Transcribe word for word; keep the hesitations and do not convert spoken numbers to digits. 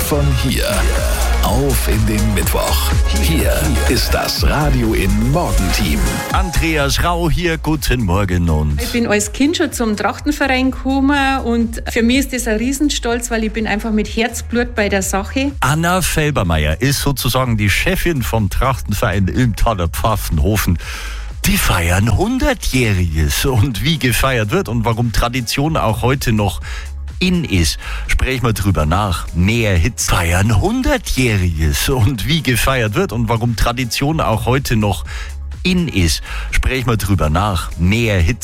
von hier. Auf in den Mittwoch. Hier ist das Radio in Morgenteam. Andreas Rau hier, guten Morgen. Und ich bin als Kind schon zum Trachtenverein gekommen und für mich ist das ein Riesenstolz, weil ich bin einfach mit Herzblut bei der Sache. Anna Felbermeier ist sozusagen die Chefin vom Trachtenverein im Thaler Pfaffenhofen. Die feiern hundertjähriges, und wie gefeiert wird und warum Tradition auch heute noch in ist, sprechen wir drüber nach. Mehr Hits feiern hundertjähriges, und wie gefeiert wird und warum Tradition auch heute noch in ist, sprechen wir drüber nach. Mehr Hits